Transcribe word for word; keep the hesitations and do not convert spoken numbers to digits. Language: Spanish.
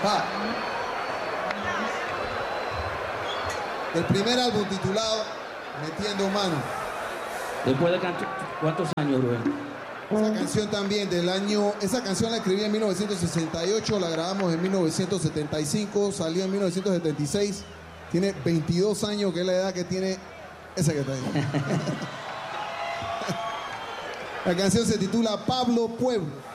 Ah. El primer álbum titulado Metiendo Mano. Después de cuántos años, Rubén. Esa canción también del año, esa canción la escribí en mil novecientos sesenta y ocho, la grabamos en mil novecientos setenta y cinco, salió en mil novecientos setenta y seis, tiene veintidós años, que es la edad que tiene esa que está ahí. La canción se titula Pablo Pueblo.